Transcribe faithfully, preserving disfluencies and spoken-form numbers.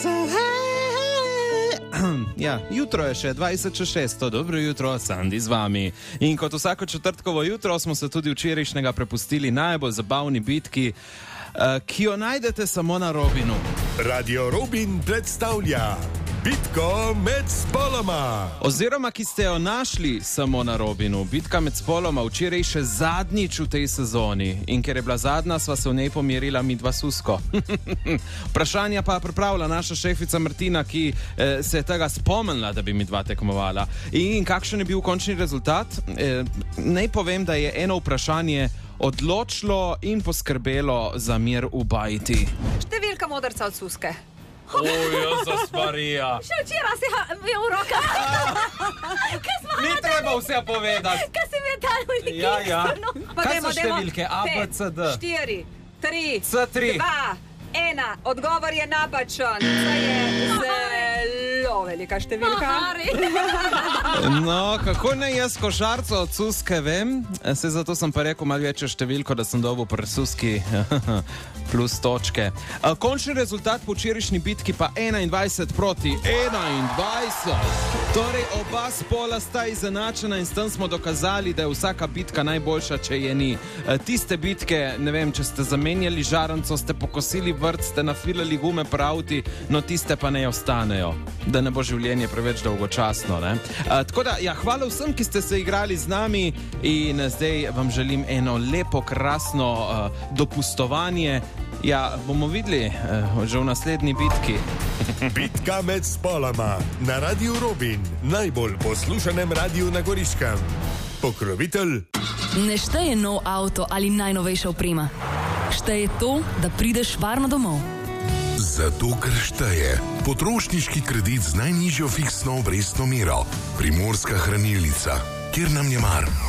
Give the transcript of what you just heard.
Ja, jutro je še dvajset čez šest, dobro jutro, Sandi z vami. In kot vsako četrtkovo jutro smo se tudi včerajšnjega prepustili najbolj zabavni bitki, uh, ki jo najdete samo na Robinu. Radio Robin predstavlja bitko med spoloma. Oziroma, ki ste jo našli samo na Robinu. Bitka med spoloma včeraj še zadnjič v tej sezoni. In ker je bila zadnja, sva se v njej pomerila midva Susko. Vprašanja pa pripravila naša šefica Martina, ki eh, se je tega spomnila, da bi midva tekmovala. In kakšen je bil končni rezultat? Eh, naj povem, da je eno vprašanje odločilo in poskrbelo za mir v bajti. Številka modrca od Suske. O, Jezus Marija. Še včeraj si ga imel v rokah. Ni treba vse povedati. Kaj si mi je dal v neki Ja, ja. no? Kaj so številke? A, B, C, D? štiri, tri, C tri. dva, ena. Odgovor je napačen. To je zelo velika številka. No, kako naj jaz košarco od Suske vem? Se zato sem pa rekel malo večjo številko, da sem dobil pri Suski plus točke. Končni rezultat po včerajšnji bitki pa enaindvajset proti enaindvajset. Torej, oba spola sta izenačena in s tem smo dokazali, da je vsaka bitka najboljša, če je ni. Tiste bitke, ne vem, če ste zamenjali žaranco, ste pokosili vrt, ste nafilali gume po avti, no tiste pa ne ostanejo, da ne bo življenje preveč dolgočasno, ne? A, tako da, ja, hvala vsem, ki ste se igrali z nami in zdaj vam želim eno lepo, krasno uh, dopustovanje. Ja, bomo videli uh, že v naslednji bitki. Bitka med spoloma na Radio Robin, najbolj poslušanem radiju na Goriškem. Pokrovitelj. Ne šteje nov avto ali najnovejša oprema. Šteje to, da prideš varno domov. Zato, ker šteje potrošniški kredit z najnižjo fiksno obrestno mero. Primorska hranilnica, kjer nam je mar.